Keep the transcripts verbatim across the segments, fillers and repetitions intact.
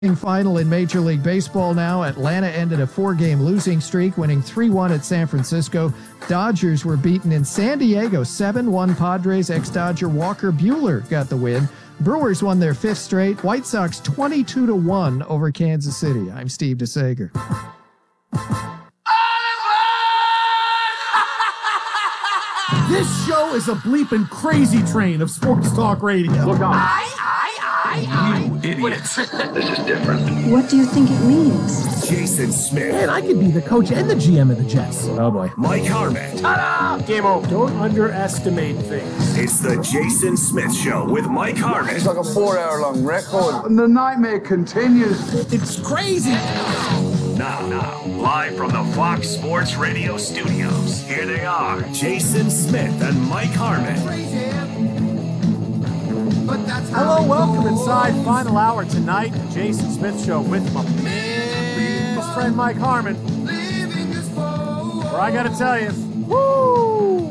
Final in Major League Baseball now. Atlanta ended a four-game losing streak, winning three one at San Francisco. Dodgers were beaten in San Diego, seven one. Padres ex-Dodger Walker Buehler got the win. Brewers won their fifth straight. White Sox twenty-two to one over Kansas City. I'm Steve DeSager. This show is a bleeping crazy train of sports talk radio. Look on. I, I, I, You idiots. This is different. What do you think it means? Jason Smith. Man, I could be the coach and the G M of the Jets. Oh, boy. Mike Harmon. Ta-da! Game over. Don't underestimate things. It's the Jason Smith Show with Mike Harmon. It's like a four-hour-long record. And the nightmare continues. It's crazy. Now, now, live from the Fox Sports Radio studios, here they are, Jason Smith and Mike Harmon. Hello, welcome inside Final Hour tonight, the Jason Smith Show with my man, his friend Mike Harmon. Where I gotta tell you, woo!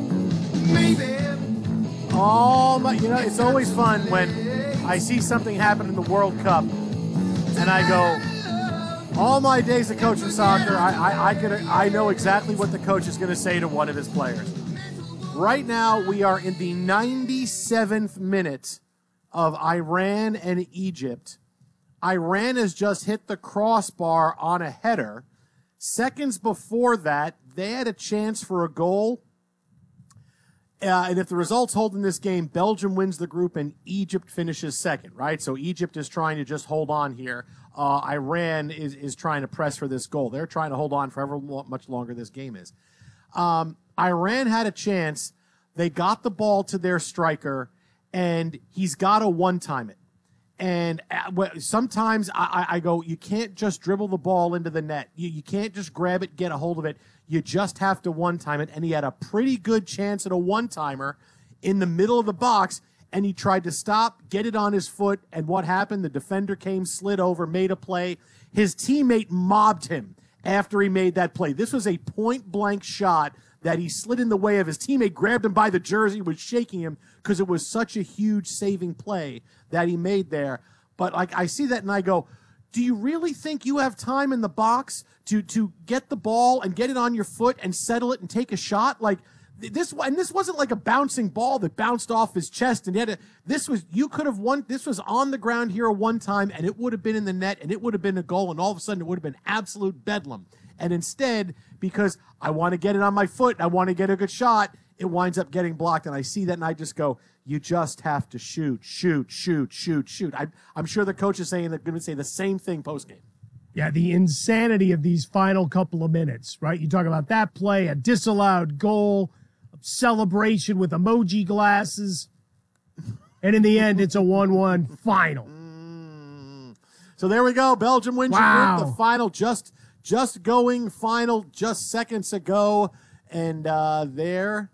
All my, you know, it's always fun when I see something happen in the World Cup, and I go, all my days of coaching soccer, I, I, I, could, I know exactly what the coach is going to say to one of his players. Right now, we are in the ninety-seventh minute of Iran and Egypt. Iran has just hit the crossbar on a header. Seconds before that, they had a chance for a goal. Uh, and if the results hold in this game, Belgium wins the group and Egypt finishes second, right? So Egypt is trying to just hold on here. Uh, Iran is, is trying to press for this goal. They're trying to hold on for however much longer this game is. Um, Iran had a chance. They got the ball to their striker, and he's got to one-time it. And sometimes I, I go, you can't just dribble the ball into the net. You, you can't just grab it, get a hold of it. You just have to one-time it. And he had a pretty good chance at a one-timer in the middle of the box, and he tried to stop, get it on his foot, and what happened? The defender came, slid over, made a play. His teammate mobbed him after he made that play. This was a point-blank shot that he slid in the way of. His teammate grabbed him by the jersey, was shaking him because it was such a huge saving play that he made there. But like I see that and I go, do you really think you have time in the box to to get the ball and get it on your foot and settle it and take a shot? Like this, and this wasn't like a bouncing ball that bounced off his chest and he had a, this was, you could have won, this was on the ground here one time and it would have been in the net and it would have been a goal and all of a sudden it would have been absolute bedlam. And instead, because I want to get it on my foot, I want to get a good shot, it winds up getting blocked. And I see that and I just go, you just have to shoot, shoot, shoot, shoot, shoot. I, I'm sure the coach is saying they're going to say the same thing post-game. Yeah, the insanity of these final couple of minutes, right? You talk about that play, a disallowed goal, a celebration with emoji glasses, and in the end, it's a one one final. Mm. So there we go. Belgium wins Wow. your group. The final just just going final just seconds ago. And uh, there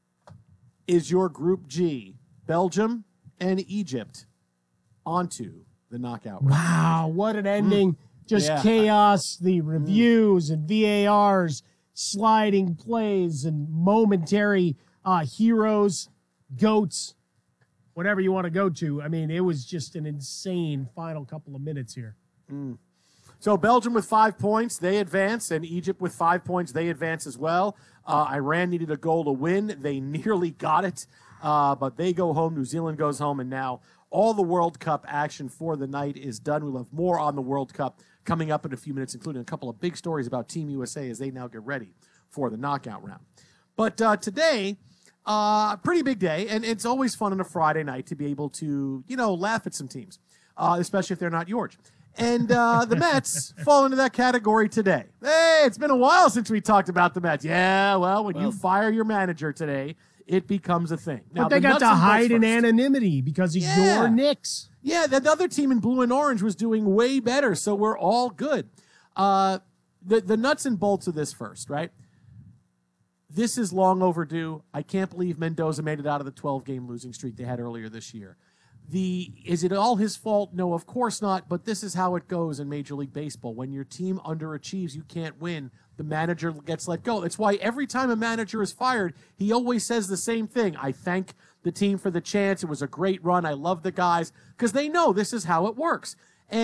is your Group G. Belgium and Egypt onto the knockout round. Wow, what an ending. Mm. Just Yeah. chaos, the reviews mm. and V A Rs, sliding plays and momentary uh, heroes, goats, whatever you want to go to. I mean, it was just an insane final couple of minutes here. Mm. So Belgium with five points, they advance, and Egypt with five points, they advance as well. Uh, Iran needed a goal to win. They nearly got it, uh, but they go home. New Zealand goes home, and now all the World Cup action for the night is done. We'll have more on the World Cup coming up in a few minutes, including a couple of big stories about Team U S A as they now get ready for the knockout round. But uh, today, a uh, pretty big day, and it's always fun on a Friday night to be able to, you know, laugh at some teams, uh, especially if they're not yours. And uh, the Mets fall into that category today. Hey, it's been a while since we talked about the Mets. Yeah, well, when well, you fire your manager today, it becomes a thing. Now, but they the got to hide in anonymity because he's yeah. your Knicks. Yeah, that other team in blue and orange was doing way better, so we're all good. Uh, the, the nuts and bolts of this first, right? This is long overdue. I can't believe Mendoza made it out of the twelve-game losing streak they had earlier this year. The is it all his fault? No, of course not, but this is how it goes in Major League Baseball. When your team underachieves, you can't win. The manager gets let go. That's why every time a manager is fired, he always says the same thing. I thank the team for the chance. It was a great run. I love the guys, because they know this is how it works. And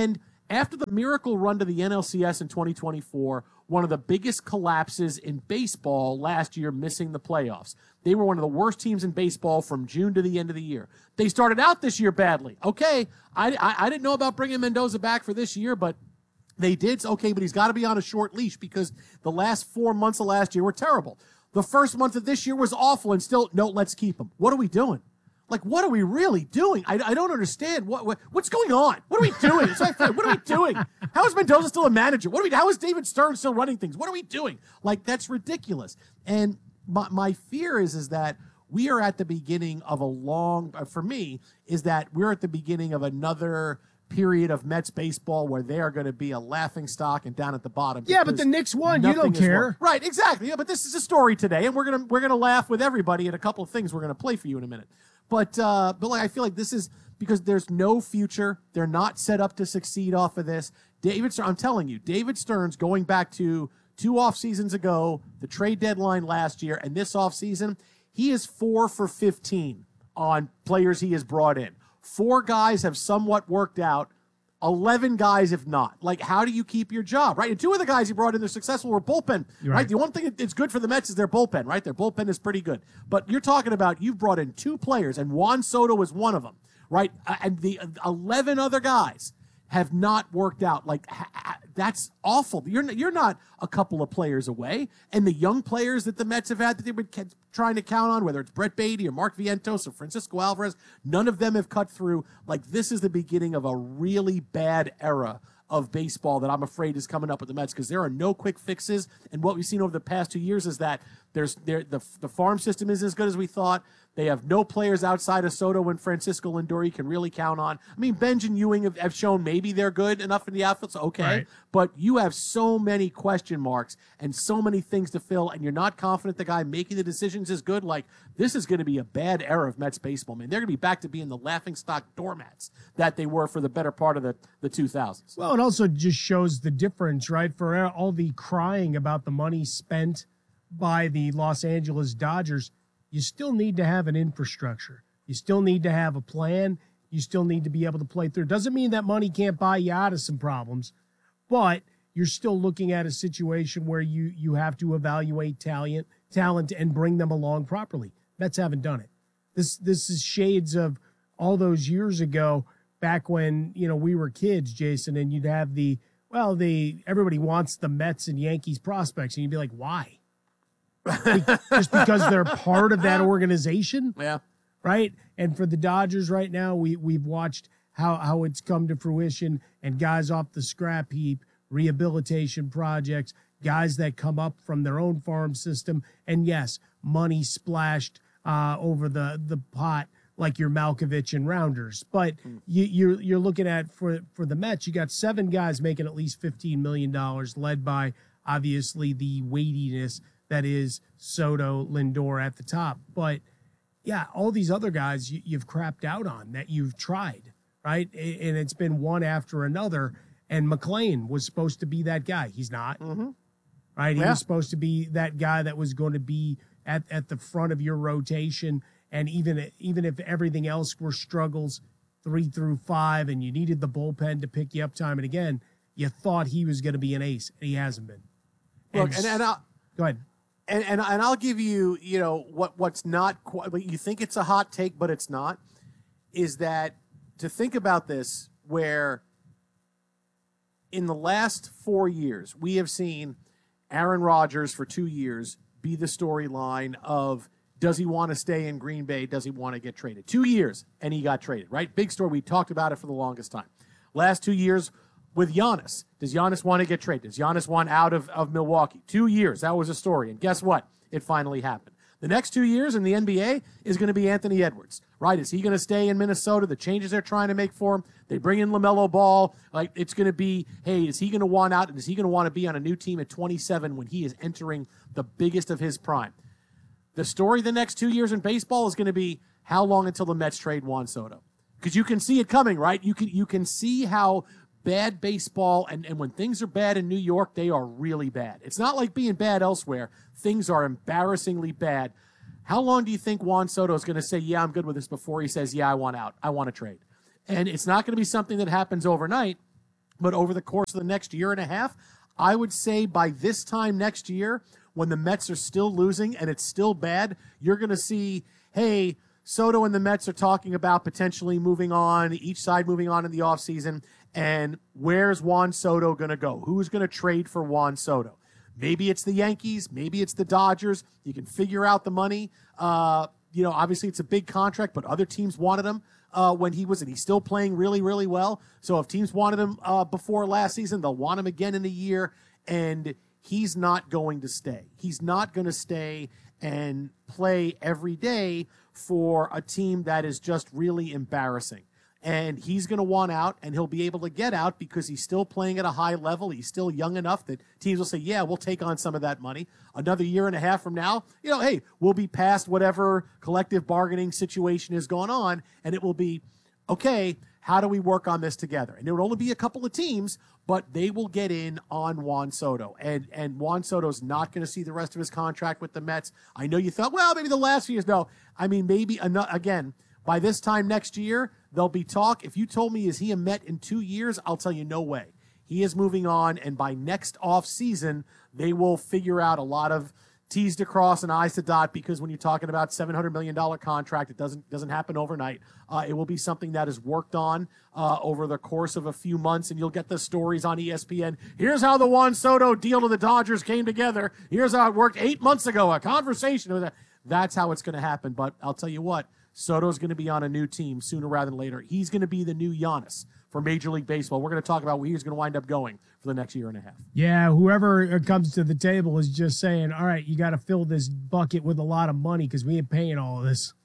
After the miracle run to the N L C S in twenty twenty-four, one of the biggest collapses in baseball last year, missing the playoffs. They were one of the worst teams in baseball from June to the end of the year. They started out this year badly. Okay, I, I, I didn't know about bringing Mendoza back for this year, but they did. Okay, but he's got to be on a short leash because the last four months of last year were terrible. The first month of this year was awful, and still, no, let's keep him. What are we doing? Like, what are we really doing? I, I don't understand. What, what what's going on? What are we doing? It's like, what are we doing? How is Mendoza still a manager? What are we? How is David Stern still running things? What are we doing? Like, that's ridiculous. And my my fear is is that we are at the beginning of a long. For me, is that we're at the beginning of another period of Mets baseball where they are going to be a laughing stock and down at the bottom. Yeah, but the Knicks won. You don't care, right? Exactly. Yeah, but this is a story today, and we're gonna we're gonna laugh with everybody at a couple of things we're gonna play for you in a minute. But uh, but like I feel like this is because there's no future. They're not set up to succeed off of this. David Stern, I'm telling you, David Stearns going back to two off seasons ago, the trade deadline last year, and this off season, he is four for fifteen on players he has brought in. Four guys have somewhat worked out. eleven guys, if not. Like, how do you keep your job, right? And two of the guys he brought in, they're successful, were bullpen, right. right? The one thing that's good for the Mets is their bullpen, right? Their bullpen is pretty good. But you're talking about you've brought in two players, and Juan Soto is one of them, right? Uh, and the eleven other guys have not worked out. Like, ha- ha- that's awful. You're not, you're not a couple of players away. And the young players that the Mets have had that they've been ca- trying to count on, whether it's Brett Beatty or Mark Vientos or Francisco Alvarez, none of them have cut through. Like, this is the beginning of a really bad era of baseball that I'm afraid is coming up with the Mets because there are no quick fixes. And what we've seen over the past two years is that there's there the the farm system is as good as we thought. They have no players outside of Soto and Francisco Lindor you can really count on. I mean, Benj and Ewing have, have shown maybe they're good enough in the outfield, so okay. Right. But you have so many question marks and so many things to fill, and you're not confident the guy making the decisions is good. Like, this is going to be a bad era of Mets baseball, man. They're going to be back to being the laughingstock doormats that they were for the better part of the, the two thousands. Well, it also just shows the difference, right? For all the crying about the money spent by the Los Angeles Dodgers, you still need to have an infrastructure. You still need to have a plan. You still need to be able to play through. Doesn't mean that money can't buy you out of some problems, but you're still looking at a situation where you you have to evaluate talent, talent and bring them along properly. Mets haven't done it. This this is shades of all those years ago, back when, you know, we were kids, Jason, and you'd have the, well, the everybody wants the Mets and Yankees prospects, and you'd be like, why? Just because they're part of that organization? Yeah. Right? And for the Dodgers right now, we, we've watched how, how it's come to fruition, and guys off the scrap heap, rehabilitation projects, guys that come up from their own farm system, and yes, money splashed uh, over the, the pot like your Malkovich and Rounders. But mm. you, you're you're looking at, for, for the Mets, you got seven guys making at least fifteen million dollars, led by, obviously, the weightiness that is Soto, Lindor at the top. But, yeah, all these other guys you, you've crapped out on that you've tried, right? And it's been one after another. And McClain was supposed to be that guy. He's not, mm-hmm. right? He yeah. was supposed to be that guy that was going to be at, at the front of your rotation. And even, even if everything else were struggles three through five and you needed the bullpen to pick you up time and again, you thought he was going to be an ace. And he hasn't been. Look, and, and, and I'll, go ahead. And, and and I'll give you, you know, what what's not quite, you think it's a hot take, but it's not, is that to think about this, where in the last four years, we have seen Aaron Rodgers for two years be the storyline of, does he want to stay in Green Bay? Does he want to get traded? Two years, and he got traded, right? Big story. We talked about it for the longest time. Last two years, with Giannis. Does Giannis want to get traded? Does Giannis want out of, of Milwaukee? Two years. That was a story. And guess what? It finally happened. The next two years in the N B A is going to be Anthony Edwards, right? Is he going to stay in Minnesota? The changes they're trying to make for him. They bring in LaMelo Ball. Like, it's going to be, hey, is he going to want out? And is he going to want to be on a new team at twenty-seven when he is entering the biggest of his prime? The story the next two years in baseball is going to be how long until the Mets trade Juan Soto? Because you can see it coming, right? You can, you can see how bad baseball, and, and when things are bad in New York, they are really bad. It's not like being bad elsewhere. Things are embarrassingly bad. How long do you think Juan Soto is going to say, yeah, I'm good with this, before he says, yeah, I want out, I want to trade? And it's not going to be something that happens overnight, But over the course of the next year and a half, I would say by this time next year, when the Mets are still losing and it's still bad, you're going to see, hey, Soto and the Mets are talking about potentially moving on, each side moving on in the offseason. And where's Juan Soto going to go? Who's going to trade for Juan Soto? Maybe it's the Yankees. Maybe it's the Dodgers. You can figure out the money. Uh, you know, obviously it's a big contract, but other teams wanted him uh, when he was, and he's still playing really, really well. So if teams wanted him uh, before last season, they'll want him again in a year. And he's not going to stay. He's not going to stay and play every day for a team that is just really embarrassing. And he's going to want out, and he'll be able to get out because he's still playing at a high level. He's still young enough that teams will say, yeah, we'll take on some of that money. Another year and a half from now, you know, hey, we'll be past whatever collective bargaining situation is going on, and it will be, okay, how do we work on this together? And there will only be a couple of teams, but they will get in on Juan Soto. And and Juan Soto's not going to see the rest of his contract with the Mets. I know you thought, well, maybe the last few years. No, I mean, maybe, enough, again, by this time next year, there'll be talk. If you told me, is he a Met in two years? I'll tell you, no way. He is moving on, and by next off season, they will figure out a lot of T's to cross and I's to dot, because when you're talking about seven hundred million dollars contract, it doesn't doesn't happen overnight. Uh, it will be something that is worked on uh, over the course of a few months, and you'll get the stories on E S P N. Here's how the Juan Soto deal to the Dodgers came together. Here's how it worked eight months ago, a conversation with that. That's how it's going to happen. But I'll tell you what, Soto's going to be on a new team sooner rather than later. He's going to be the new Giannis for Major League Baseball. We're going to talk about where he's going to wind up going for the next year and a half. Yeah, whoever comes to the table is just saying, all right, you got to fill this bucket with a lot of money because we ain't paying all of this.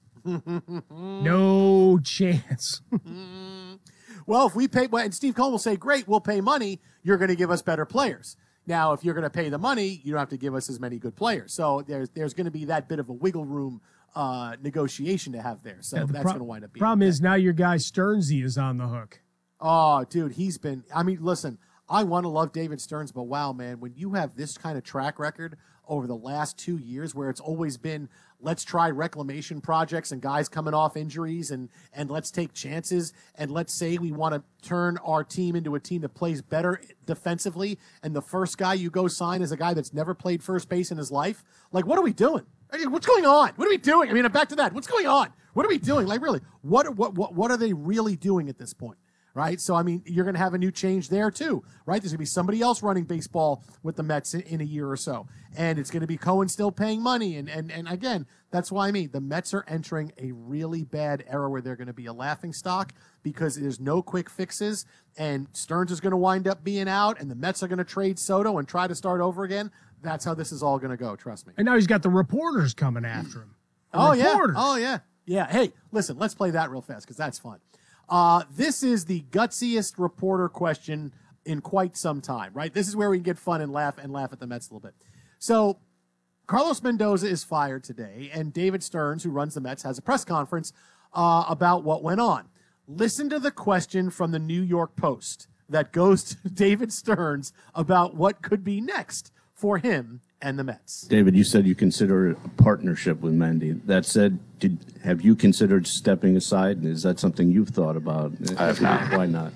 No chance. Well, if we pay, and Steve Cohen will say, great, we'll pay money, you're going to give us better players. Now, if you're going to pay the money, you don't have to give us as many good players. So there's there's going to be that bit of a wiggle room uh, negotiation to have there. So Yeah, the that's pro- going to wind up being. Problem is now your guy Stearnsy is on the hook. Oh, dude, he's been, I mean, listen, I want to love David Stearns, but wow, man, when you have this kind of track record over the last two years where it's always been, let's try reclamation projects and guys coming off injuries and, and let's take chances and let's say we want to turn our team into a team that plays better defensively, and the first guy you go sign is a guy that's never played first base in his life. Like, what are we doing? I mean, what's going on? What are we doing? I mean, back to that. What's going on? What are we doing? Like, really, what, what, what, what are they really doing at this point? Right? So, I mean, you're going to have a new change there, too, right? There's going to be somebody else running baseball with the Mets in, in a year or so. And it's going to be Cohen still paying money. And, and, and again, that's why I mean, the Mets are entering a really bad era where they're going to be a laughingstock because there's no quick fixes. And Stearns is going to wind up being out, and the Mets are going to trade Soto and try to start over again. That's how this is all going to go, trust me. And now he's got the reporters coming after him. The oh, reporters. yeah. Oh, yeah. Yeah. Hey, listen, let's play that real fast because that's fun. Uh, this is the gutsiest reporter question in quite some time, right? This is where we can get fun and laugh and laugh at the Mets a little bit. So Carlos Mendoza is fired today, and David Stearns, who runs the Mets, has a press conference uh, about what went on. Listen to the question from the New York Post that goes to David Stearns about what could be next for him and the Mets. David, you said you consider a partnership with Mendy. That said, did have you considered stepping aside? Is that something you've thought about? I have not. Why not?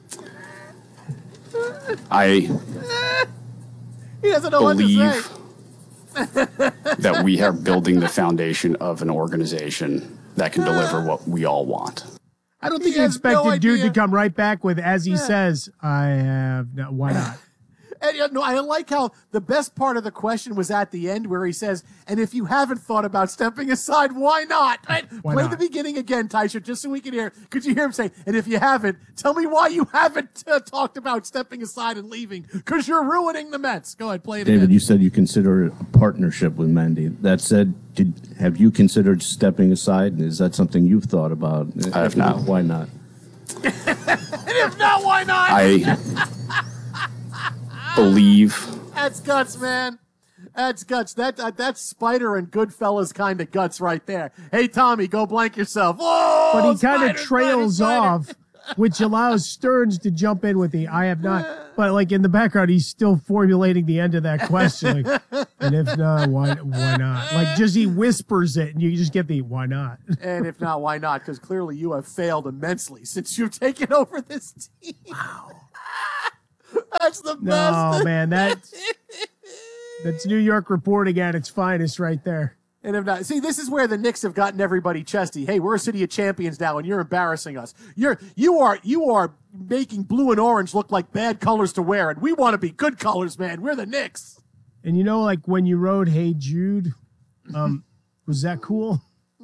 I he doesn't know believe what to say. that we are building the foundation of an organization that can deliver what we all want. I don't think He you has expected no dude idea. to come right back with, as he Yeah. says, I have no, why not? And you know, I like how the best part of the question was at the end where he says, and if you haven't thought about stepping aside, why not? Right? Why Play not? the beginning again, Tysher, just so we can hear. Could you hear him say, and if you haven't, tell me why you haven't uh, talked about stepping aside and leaving, because you're ruining the Mets. Go ahead, play it David, again. you said you consider a partnership with Mendy. That said, did have you considered stepping aside? Is that something you've thought about? I have not. Why not? And if not, why not? I believe That's guts, man. That's guts. That, that That's Spider and Goodfellas kind of guts right there. Hey, Tommy, go blank yourself. Whoa! But he kind of Spider, trails Spider, Spider. off, which allows Stearns to jump in with the I have not. But like in the background, he's still formulating the end of that question. Like, and if not, why why not? Like just he whispers it, and you just get the why not. And if not, why not? Because clearly you have failed immensely since you've taken over this team. Wow. That's the best. No, man, that's that's New York reporting at its finest right there. And if not, see, this is where the Knicks have gotten everybody chesty. Hey, we're a city of champions now, and you're embarrassing us. You're you are you are making blue and orange look like bad colors to wear, and we want to be good colors, man. We're the Knicks. And you know, like when you wrote "Hey Jude," um, was that cool?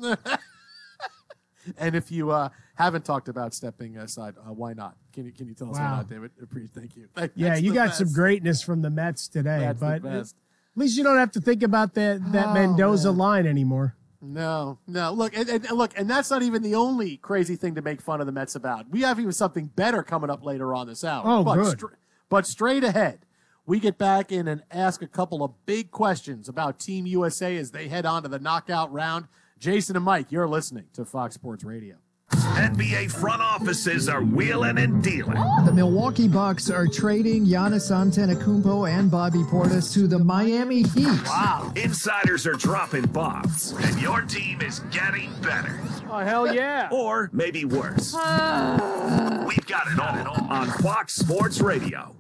And if you uh, haven't talked about stepping aside, uh, why not? Can you can you tell us Wow. why not, David? Thank you. That's Yeah, you the got best. some greatness from the Mets today, That's the but best. at least you don't have to think about that that Oh, Mendoza man. line anymore. No, no. Look, and, and look, and that's not even the only crazy thing to make fun of the Mets about. We have even something better coming up later on this hour. Oh, but good. str- but straight ahead, we get back in and ask a couple of big questions about Team U S A as they head on to the knockout round. Jason and Mike, you're listening to Fox Sports Radio. N B A front offices are wheeling and dealing. The Milwaukee Bucks are trading Giannis Antetokounmpo and Bobby Portis to the Miami Heat. Wow. Insiders are dropping bombs, and your team is getting better. Oh, hell yeah. Or maybe worse. We've got it all on Fox Sports Radio.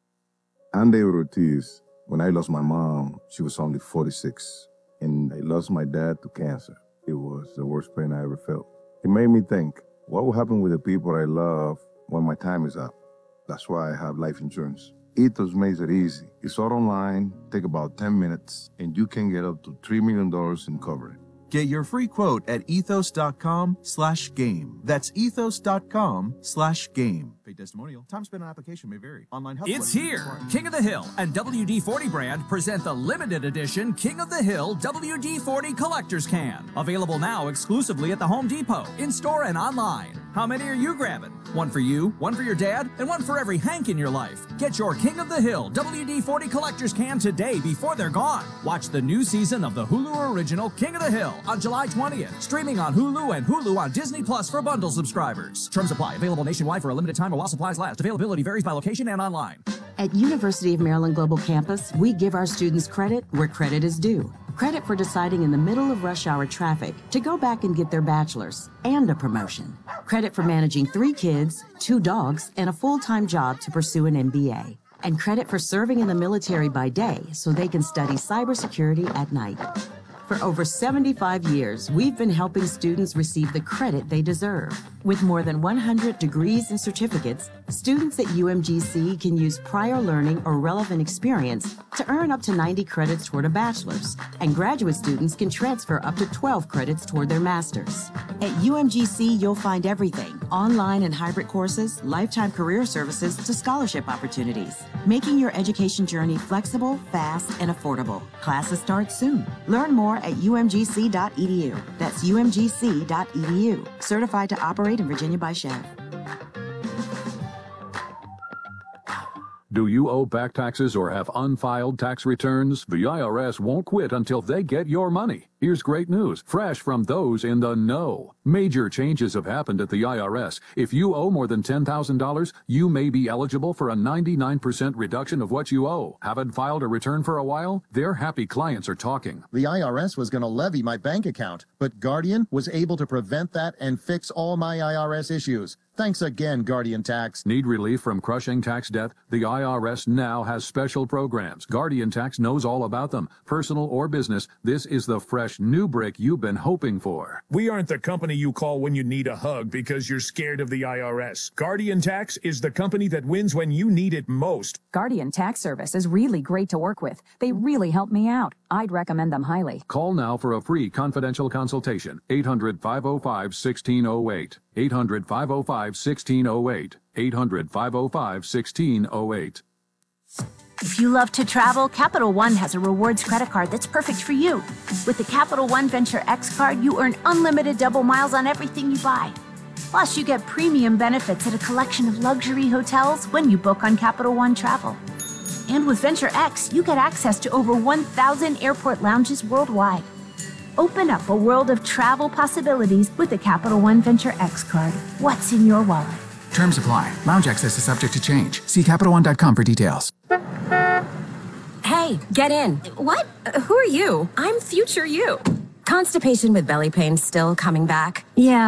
I'm David Ortiz. When I lost my mom, she was only forty-six, and I lost my dad to cancer. It was the worst pain I ever felt. It made me think, what will happen with the people I love when my time is up? That's why I have life insurance. Ethos makes it easy. It's all online, take about ten minutes, and you can get up to three million dollars in coverage. Get your free quote at ethos.com slash game. That's ethos.com slash game. Paid testimonial. Time spent on application may vary. Online help. It's here. King of the Hill and W D forty brand present the limited edition King of the Hill W D forty Collector's Can. Available now exclusively at the Home Depot, in-store and online. How many are you grabbing? One for you, one for your dad, and one for every Hank in your life. Get your King of the Hill W D forty Collector's Can today before they're gone. Watch the new season of the Hulu original King of the Hill on July twentieth. Streaming on Hulu and Hulu on Disney Plus for bundle subscribers. Terms apply. Available nationwide for a limited time or while supplies last. Availability varies by location and online. At University of Maryland Global Campus, we give our students credit where credit is due. Credit for deciding in the middle of rush hour traffic to go back and get their bachelor's and a promotion. Credit for managing three kids, two dogs, and a full-time job to pursue an M B A. And credit for serving in the military by day so they can study cybersecurity at night. For over seventy-five years, we've been helping students receive the credit they deserve. With more than one hundred degrees and certificates, students at U M G C can use prior learning or relevant experience to earn up to ninety credits toward a bachelor's, and graduate students can transfer up to twelve credits toward their master's. At U M G C, you'll find everything: online and hybrid courses, lifetime career services to scholarship opportunities, making your education journey flexible, fast, and affordable. Classes start soon. Learn more at U M G C dot E D U. That's U M G C dot E D U. Certified to operate in Virginia by Chev. Do you owe back taxes or have unfiled tax returns? The I R S won't quit until they get your money. Here's great news, fresh from those in the know. Major changes have happened at the I R S. If you owe more than ten thousand dollars, you may be eligible for a ninety-nine percent reduction of what you owe. Haven't filed a return for a while? Their happy clients are talking. The I R S was going to levy my bank account, but Guardian was able to prevent that and fix all my I R S issues. Thanks again, Guardian Tax. Need relief from crushing tax debt? The I R S now has special programs. Guardian Tax knows all about them. Personal or business, this is the fresh new brick you've been hoping for. We aren't the company you call when you need a hug because you're scared of the I R S. Guardian Tax is the company that wins when you need it most. Guardian Tax Service is really great to work with. They really help me out. I'd recommend them highly. Call now for a free confidential consultation. eight hundred, five oh five, one six oh eight. eight hundred, five oh five, one six oh eight. eight hundred, five oh five, one six oh eight. If you love to travel, Capital One has a rewards credit card that's perfect for you. With the Capital One Venture X card, you earn unlimited double miles on everything you buy. Plus, you get premium benefits at a collection of luxury hotels when you book on Capital One Travel. And with Venture X, you get access to over one thousand airport lounges worldwide. Open up a world of travel possibilities with the Capital One Venture X card. What's in your wallet? Terms apply. Lounge access is subject to change. See Capital One dot com for details. Hey, get in. What? Uh, who are you? I'm future you. Constipation with belly pain still coming back? Yeah,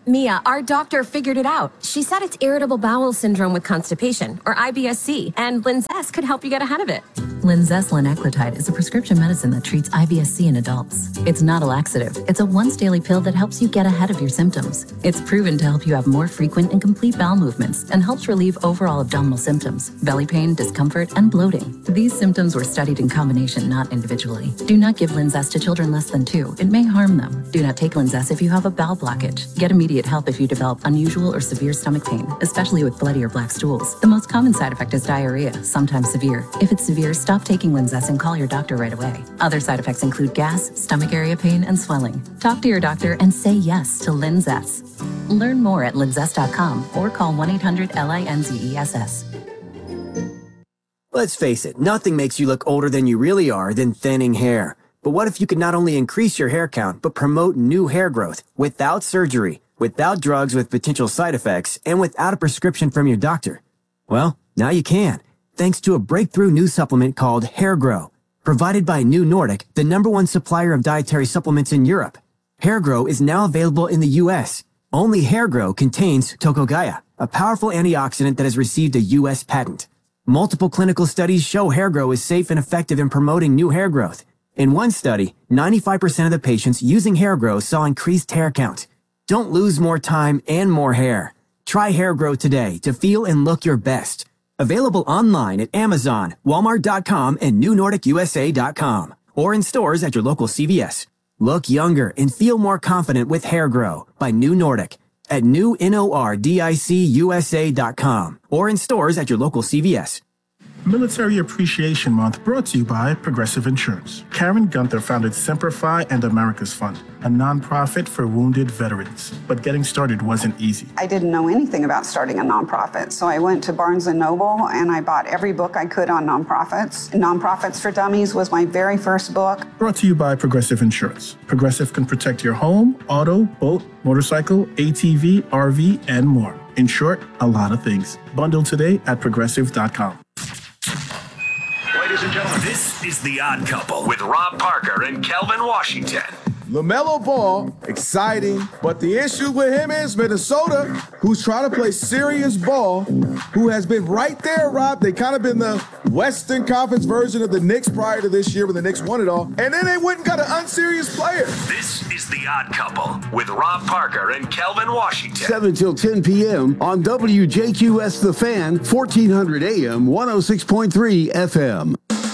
Mia, our doctor figured it out. She said it's irritable bowel syndrome with constipation, or I B S C, and Linzess could help you get ahead of it. Linzess linaclotide is a prescription medicine that treats I B S C in adults. It's not a laxative. It's a once-daily pill that helps you get ahead of your symptoms. It's proven to help you have more frequent and complete bowel movements and helps relieve overall abdominal symptoms, belly pain, discomfort, and bloating. These symptoms were studied in combination, not individually. Do not give Linzess to children less than two. It may harm them. Do not take Linzess if you have a bowel blockage. Get immediate help if you develop unusual or severe stomach pain, especially with bloody or black stools. The most common side effect is diarrhea, sometimes severe. If it's severe, stop taking Linzess and call your doctor right away. Other side effects include gas, stomach area pain, and swelling. Talk to your doctor and say yes to Linzess. Learn more at linzess dot com or call one eight hundred L I N Z E S S. Let's face it, nothing makes you look older than you really are than thinning hair. But what if you could not only increase your hair count, but promote new hair growth without surgery, without drugs with potential side effects, and without a prescription from your doctor? Well, now you can, thanks to a breakthrough new supplement called Hair Grow, provided by New Nordic, the number one supplier of dietary supplements in Europe. Hair Grow is now available in the U S. Only Hair Grow contains Tocogaya, a powerful antioxidant that has received a U S patent. Multiple clinical studies show Hair Grow is safe and effective in promoting new hair growth. In one study, ninety-five percent of the patients using Hair Grow saw increased hair count. Don't lose more time and more hair. Try Hair Grow today to feel and look your best. Available online at Amazon, Walmart dot com, and New Nordic U S A dot com, or in stores at your local C V S. Look younger and feel more confident with Hair Grow by New Nordic at new nordic U S A dot com, or in stores at your local C V S. Military Appreciation Month brought to you by Progressive Insurance. Karen Gunther founded Simplify and America's Fund, a nonprofit for wounded veterans. But getting started wasn't easy. I didn't know anything about starting a nonprofit, so I went to Barnes and Noble and I bought every book I could on nonprofits. Nonprofits for Dummies was my very first book. Brought to you by Progressive Insurance. Progressive can protect your home, auto, boat, motorcycle, A T V, R V, and more. In short, a lot of things. Bundle today at progressive dot com. Ladies and gentlemen, this is The Odd Couple with Rob Parker and Kelvin Washington. LaMelo Ball, exciting, but the issue with him is Minnesota, who's trying to play serious ball, who has been right there, Rob. They kind of been the Western Conference version of the Knicks prior to this year when the Knicks won it all, and then they went and got an unserious player. This is The Odd Couple with Rob Parker and Kelvin Washington. seven till ten p.m. on W J Q S The Fan, fourteen hundred A M, one oh six point three F M.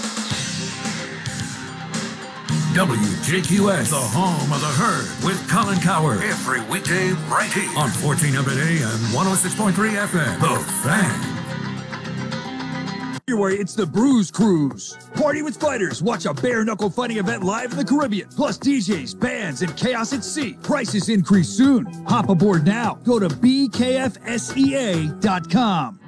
W J Q S, the home of the herd, with Colin Coward. Every weekday right here on fourteen hundred A M, one oh six point three F M. The Fan. February, it's the Bruise Cruise. Party with fighters. Watch a bare-knuckle fighting event live in the Caribbean. Plus D Js, bands, and chaos at sea. Prices increase soon. Hop aboard now. Go to B K F S E A dot com.